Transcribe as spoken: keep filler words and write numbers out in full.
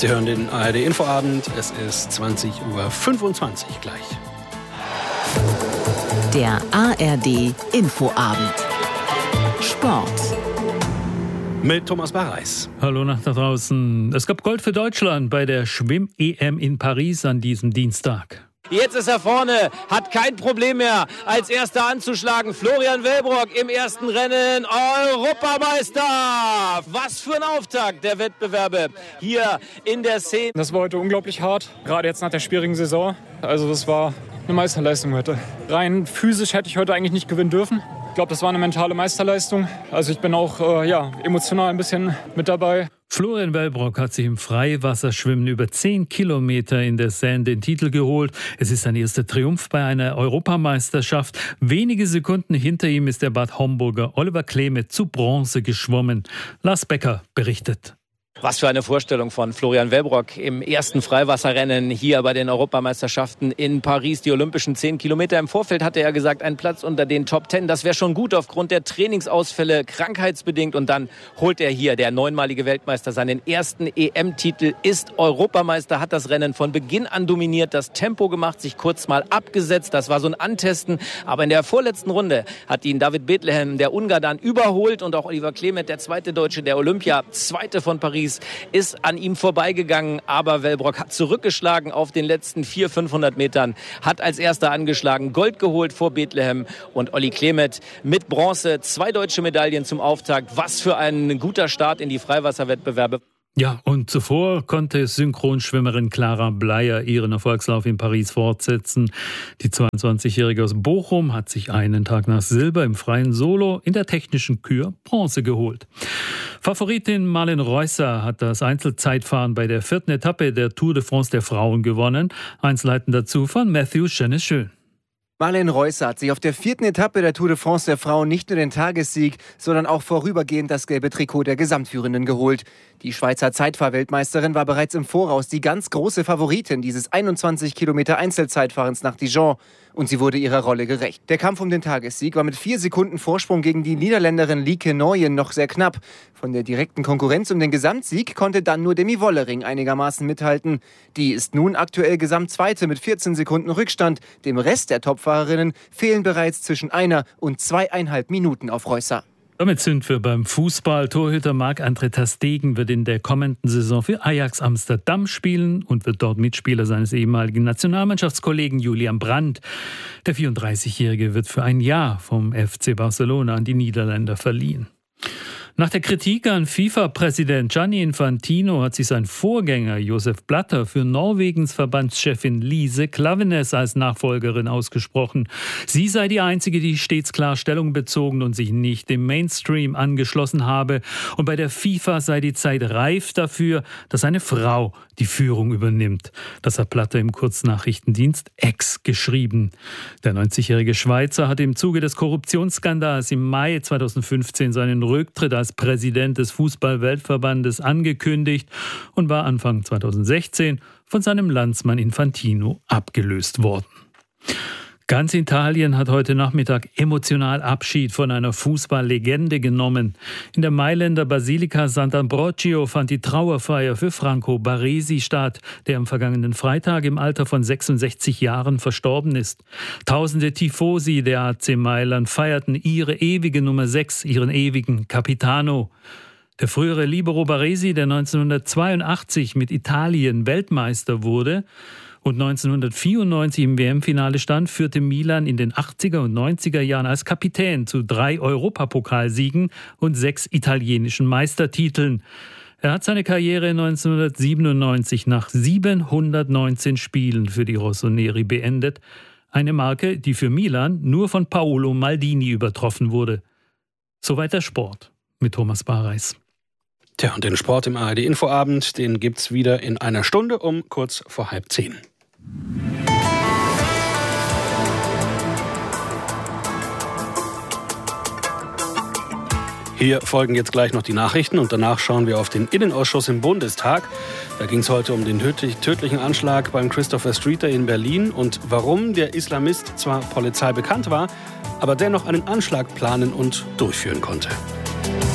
Sie hören den A R D-Infoabend. Es ist zwanzig Uhr fünfundzwanzig gleich. Der A R D-Infoabend. Sport. Mit Thomas Barreis. Hallo nach da draußen. Es gab Gold für Deutschland bei der Schwimm-E M in Paris an diesem Dienstag. Jetzt ist er vorne, hat kein Problem mehr, als Erster anzuschlagen. Florian Wellbrock im ersten Rennen, Europameister! Was für ein Auftakt der Wettbewerbe hier in der Szene. Das war heute unglaublich hart, gerade jetzt nach der schwierigen Saison. Also das war eine Meisterleistung heute. Rein physisch hätte ich heute eigentlich nicht gewinnen dürfen. Ich glaube, das war eine mentale Meisterleistung. Also ich bin auch äh, ja, emotional ein bisschen mit dabei. Florian Wellbrock hat sich im Freiwasserschwimmen über zehn Kilometer in der Seine den Titel geholt. Es ist sein erster Triumph bei einer Europameisterschaft. Wenige Sekunden hinter ihm ist der Bad Homburger Oliver Klemet zu Bronze geschwommen. Lars Becker berichtet. Was für eine Vorstellung von Florian Wellbrock im ersten Freiwasserrennen hier bei den Europameisterschaften in Paris. Die olympischen zehn Kilometer. Im Vorfeld hatte er gesagt, ein Platz unter den Top Ten. Das wäre schon gut aufgrund der Trainingsausfälle, krankheitsbedingt. Und dann holt er hier, der neunmalige Weltmeister, seinen ersten E M-Titel, ist Europameister, hat das Rennen von Beginn an dominiert, das Tempo gemacht, sich kurz mal abgesetzt. Das war so ein Antesten. Aber in der vorletzten Runde hat ihn David Bethlehem, der Ungar, dann überholt. Und auch Oliver Klemet, der zweite Deutsche, der Olympia, zweite von Paris, ist an ihm vorbeigegangen, aber Wellbrock hat zurückgeschlagen auf den letzten vierhundert, fünfhundert Metern, hat als Erster angeschlagen, Gold geholt vor Bethlehem und Olli Klemet mit Bronze, zwei deutsche Medaillen zum Auftakt. Was für ein guter Start in die Freiwasserwettbewerbe. Ja, und zuvor konnte Synchronschwimmerin Clara Bleier ihren Erfolgslauf in Paris fortsetzen. Die zweiundzwanzigjährige aus Bochum hat sich einen Tag nach Silber im freien Solo in der technischen Kür Bronze geholt. Favoritin Marlen Reusser hat das Einzelzeitfahren bei der vierten Etappe der Tour de France der Frauen gewonnen. Einzelheiten dazu von Matthew Scheneschön. Marlen Reusser hat sich auf der vierten Etappe der Tour de France der Frauen nicht nur den Tagessieg, sondern auch vorübergehend das gelbe Trikot der Gesamtführenden geholt. Die Schweizer Zeitfahrweltmeisterin war bereits im Voraus die ganz große Favoritin dieses einundzwanzig Kilometer Einzelzeitfahrens nach Dijon. Und sie wurde ihrer Rolle gerecht. Der Kampf um den Tagessieg war mit vier Sekunden Vorsprung gegen die Niederländerin Lieke Nooyen noch sehr knapp. Von der direkten Konkurrenz um den Gesamtsieg konnte dann nur Demi Wollering einigermaßen mithalten. Die ist nun aktuell Gesamtzweite mit vierzehn Sekunden Rückstand. Dem Rest der Topfahrerinnen fehlen bereits zwischen einer und zweieinhalb Minuten auf Reusser. Damit sind wir beim Fußball. Torhüter Marc-André ter Stegen wird in der kommenden Saison für Ajax Amsterdam spielen und wird dort Mitspieler seines ehemaligen Nationalmannschaftskollegen Julian Brandt. Der vierunddreißigjährige wird für ein Jahr vom F C Barcelona an die Niederländer verliehen. Nach der Kritik an FIFA-Präsident Gianni Infantino hat sich sein Vorgänger Josef Blatter für Norwegens Verbandschefin Lise Klaveness als Nachfolgerin ausgesprochen. Sie sei die Einzige, die stets klar Stellung bezogen und sich nicht dem Mainstream angeschlossen habe. Und bei der FIFA sei die Zeit reif dafür, dass eine Frau die Führung übernimmt. Das hat Blatter im Kurznachrichtendienst X geschrieben. Der neunzigjährige Schweizer hat im Zuge des Korruptionsskandals im Mai zweitausendfünfzehn seinen Rücktritt als Präsident des Fußball-Weltverbandes angekündigt und war Anfang zweitausendsechzehn von seinem Landsmann Infantino abgelöst worden. Ganz Italien hat heute Nachmittag emotional Abschied von einer Fußballlegende genommen. In der Mailänder Basilika Sant'Ambrogio fand die Trauerfeier für Franco Baresi statt, der am vergangenen Freitag im Alter von sechsundsechzig Jahren verstorben ist. Tausende Tifosi der A C Mailand feierten ihre ewige Nummer sechs, ihren ewigen Capitano. Der frühere Libero Baresi, der neunzehnhundertzweiundachtzig mit Italien Weltmeister wurde und neunzehnhundertvierundneunzig im W M-Finale stand, führte Milan in den achtziger und neunziger Jahren als Kapitän zu drei Europapokalsiegen und sechs italienischen Meistertiteln. Er hat seine Karriere neunzehnhundertsiebenundneunzig nach siebenhundertneunzehn Spielen für die Rossoneri beendet. Eine Marke, die für Milan nur von Paolo Maldini übertroffen wurde. Soweit der Sport mit Thomas Barreis. Tja, und den Sport im A R D-Infoabend, den gibt's wieder in einer Stunde um kurz vor halb zehn. Hier folgen jetzt gleich noch die Nachrichten und danach schauen wir auf den Innenausschuss im Bundestag. Da ging es heute um den tödlichen Anschlag beim Christopher Streeter in Berlin und warum der Islamist zwar Polizei bekannt war, aber dennoch einen Anschlag planen und durchführen konnte.